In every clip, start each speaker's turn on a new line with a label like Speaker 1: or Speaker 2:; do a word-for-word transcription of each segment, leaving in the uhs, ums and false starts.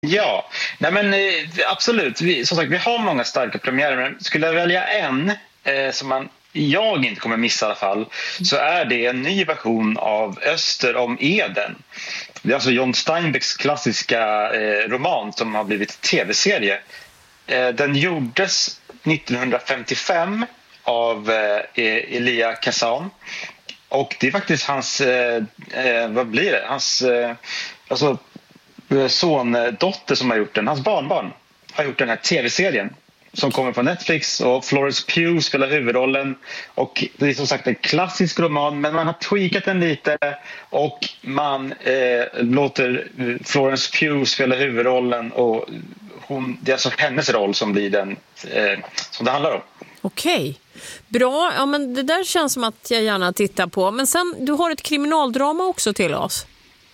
Speaker 1: Ja, nej men eh, absolut. Vi, som sagt, vi har många starka premiärer, men skulle jag välja en eh, som man, jag inte kommer missa i alla fall, så är det en ny version av Öster om Eden. Det är alltså John Steinbecks klassiska eh, roman som har blivit tv-serie. Eh, den gjordes nittonhundrafemtiofem av eh, Elia Kazan. Och det är faktiskt hans, eh, eh, vad blir det? Hans, eh, alltså sondotter som har gjort den, hans barnbarn har gjort den här tv-serien som kommer från Netflix, och Florence Pugh spelar huvudrollen, och det är som sagt en klassisk roman, men man har tweakat den lite och man eh, låter Florence Pugh spela huvudrollen, och hon, det är alltså hennes roll som blir den eh, som det handlar om.
Speaker 2: Okej, bra. Ja, men det där känns som att jag gärna tittar på. Men sen, du har ett kriminaldrama också till oss.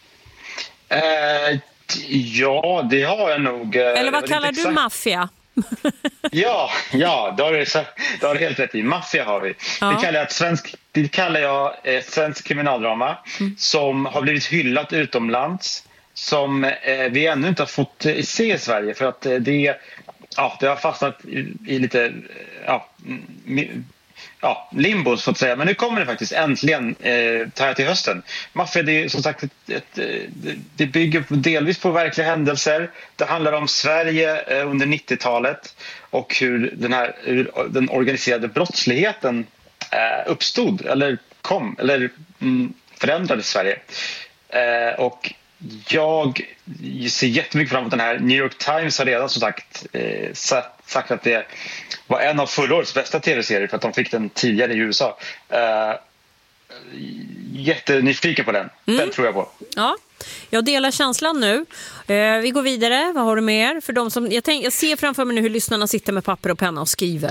Speaker 1: Eh, ja, det har jag nog. Eh,
Speaker 2: Eller vad kallar du maffia?
Speaker 1: ja, ja, då har du, då har du helt rätt i. Maffia har vi.
Speaker 2: Ja.
Speaker 1: Det kallar jag, ett svensk, det kallar jag eh, svensk kriminaldrama mm. som har blivit hyllat utomlands, som eh, vi ännu inte har fått eh, se i Sverige, för att eh, det, ja, det har fastnat i, i lite ja, mi, ja, limbo så att säga. Men nu kommer det faktiskt äntligen eh, här till hösten. Maffia, det är som sagt ett, ett, ett, det bygger delvis på verkliga händelser. Det handlar om Sverige eh, under nittiotalet och hur den här hur den organiserade brottsligheten eh, uppstod eller kom eller mm, förändrade Sverige. Eh, och jag ser jättemycket fram emot den här. New York Times har redan som sagt eh, sagt att det var en av förra årets bästa tv-serier, för att de fick den tidigare i U S A. Eh, jättenyfiken på den. Mm. Den tror jag på.
Speaker 2: Ja, jag delar känslan nu. Eh, vi går vidare. Vad har du mer? För de som, jag, tänk, jag ser framför mig nu hur lyssnarna sitter med papper och penna och skriver.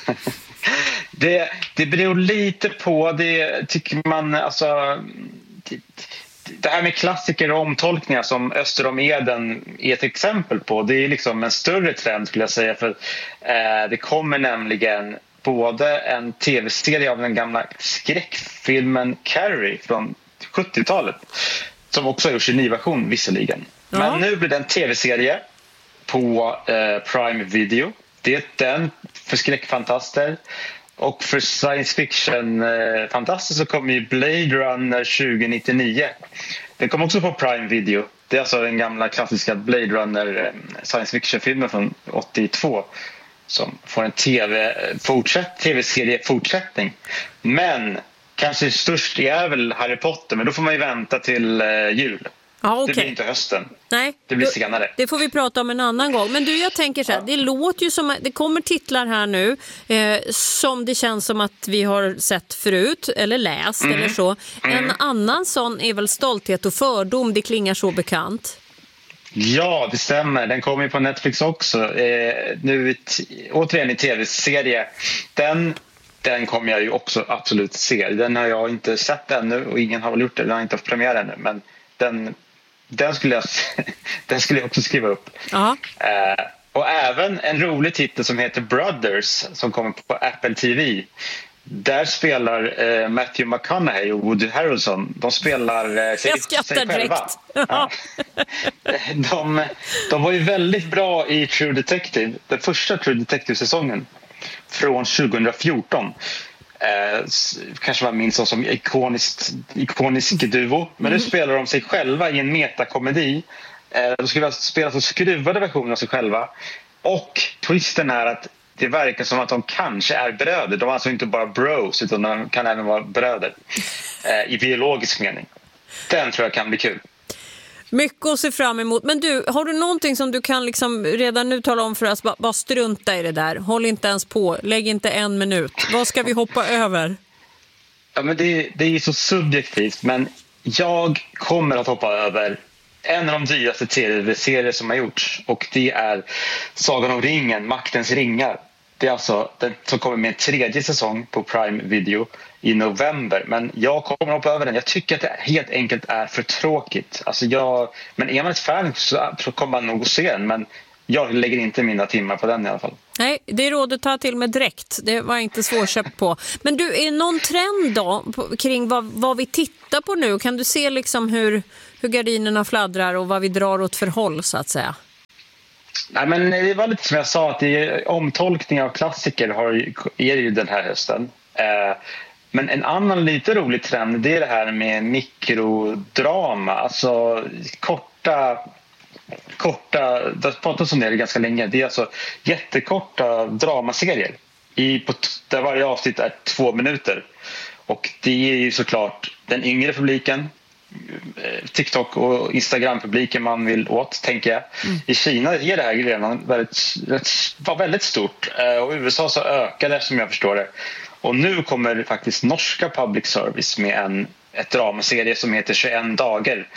Speaker 1: det, det beror lite på. Det tycker man, alltså... Det, det här med klassiker och omtolkningar som Öster om Eden är ett exempel på, det är liksom en större trend skulle jag säga, för eh, det kommer nämligen både en tv-serie av den gamla skräckfilmen Carrie från sjuttiotalet som också har gjorts i ny version visserligen. Ja. Men nu blir det en tv-serie på eh, Prime Video. Det är den för skräckfantaster. Och för science fiction-fantaster så kommer ju Blade Runner tjugo nittionio. Den kommer också på Prime Video. Det är alltså den gamla klassiska Blade Runner science fiction-filmen från åttiotvå som får en tv-fortsätt, tv-serie-fortsättning. Men kanske störst är väl Harry Potter, men då får man ju vänta till uh, jul. Ah, okay. Det blir inte hösten.
Speaker 2: Nej,
Speaker 1: det blir senare.
Speaker 2: Det får vi prata om en annan gång. Men du, jag tänker så här, ja. Det låter ju som, det kommer titlar här nu eh, som det känns som att vi har sett förut eller läst mm. eller så. Mm. En annan sån är väl Stolthet och fördom, det klingar så bekant.
Speaker 1: Ja, det stämmer. Den kommer ju på Netflix också. Eh, nu t- återigen i tv-serie. Den Den kommer jag ju också absolut se. Den har jag inte sett ännu och ingen har väl gjort det. Den har inte haft premiär ännu, men den Den skulle, jag, den skulle jag också skriva upp. Eh, och även en rolig titel som heter Brothers som kommer på Apple T V. Där spelar eh, Matthew McConaughey och Woody Harrelson. De spelar eh, sig, sig själva. Ja. de, de var ju väldigt bra i True Detective. Den första True Detective-säsongen från tjugohundrafjorton. Eh, kanske man minns som ikonisk, ikonisk duo. Men nu spelar de sig själva i en metakomedi. eh, De skulle spela så skruvade versioner av sig själva. Och twisten är att det verkar som att de kanske är bröder. De är alltså inte bara bros, utan de kan även vara bröder eh, i biologisk mening. Den tror jag kan bli kul.
Speaker 2: Mycket att se fram emot. Men du, har du någonting som du kan liksom redan nu tala om för oss? Bara, bara strunta i det där. Håll inte ens på. Lägg inte en minut. Vad ska vi hoppa över?
Speaker 1: Ja, men det, det är så subjektivt. Men jag kommer att hoppa över en av de dyraste tv-serier som har gjorts. Och det är Sagan om ringen, Maktens ringar. Det är alltså den som kommer med en tredje säsong på Prime Video i november. Men jag kommer att hoppa över den. Jag tycker att det helt enkelt är för tråkigt. Alltså jag, men är man ett fan så kommer man nog att se den. Men jag lägger inte mina timmar på den i alla fall.
Speaker 2: Nej, det rådet tar jag till med direkt. Det var inte svårköpt på. Men du, är någon trend då på, kring vad, vad vi tittar på nu? Kan du se liksom hur, hur gardinerna fladdrar och vad vi drar åt för håll så att säga?
Speaker 1: Nej, men det var lite som jag sa, att det är omtolkning av klassiker har, är det ju den här hösten. Eh, men en annan lite rolig trend, det är det här med mikrodrama, alltså korta korta, det har pratats om det ganska länge. Det är alltså jättekorta dramaserier i, på, där varje avsnitt är två minuter. Och det är ju såklart den yngre publiken, TikTok och Instagram-publiken man vill åt, tänker jag. Mm. I Kina är det här redan väldigt, var väldigt stort, och i U S A så ökar det, som jag förstår det. Och nu kommer faktiskt norska public service med en ett dramaserie som heter tjugoett dagar,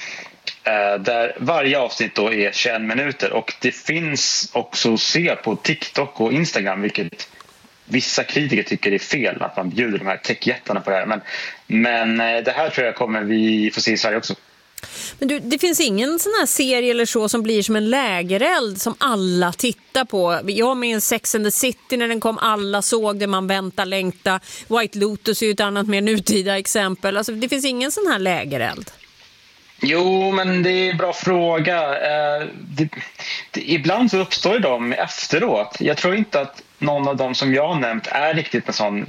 Speaker 1: där varje avsnitt då är tjugoett minuter, och det finns också att se på TikTok och Instagram, vilket vissa kritiker tycker är fel, att man bjuder de här techjättarna på det här. Men, men det här tror jag kommer vi få se i Sverige också.
Speaker 2: Men du, det finns ingen sån här serie eller så som blir som en lägereld som alla tittar på. Jag minns Sex and the City när den kom, alla såg det, man väntar, längta. White Lotus är ju ett annat mer nutida exempel. Alltså, det finns ingen sån här lägereld.
Speaker 1: Jo, men det är en bra fråga. Eh, det, det, ibland så uppstår de efteråt. Jag tror inte att någon av dem som jag har nämnt är riktigt en sån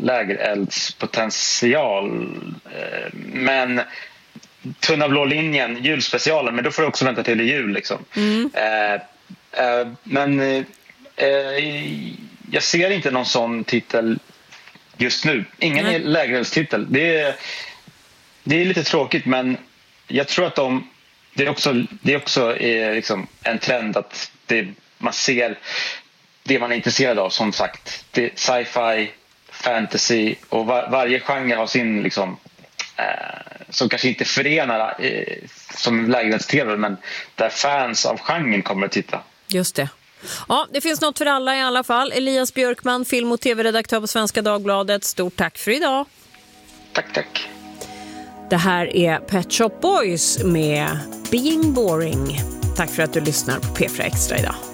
Speaker 1: lägereldspotential. Eh, men Tunna blå linjen, julspecialen, men då får du också vänta till jul liksom. Mm. Eh, eh, men eh, jag ser inte någon sån titel just nu. Ingen mm. lägereldstitel. Det är, det är lite tråkigt, men jag tror att de, det är också, det är också är liksom en trend att det, man ser det man är intresserad av, som sagt. Det är sci-fi, fantasy, och var, varje genre har sin liksom, eh, som kanske inte förenar eh, som lägenhets-tv, men där fans av genren kommer att titta.
Speaker 2: Just det. Ja, det finns något för alla i alla fall. Elias Björkman, film- och tv-redaktör på Svenska Dagbladet. Stort tack för idag.
Speaker 1: Tack, tack.
Speaker 2: Det här är Pet Shop Boys med Being Boring. Tack för att du lyssnar på P fyra Extra idag.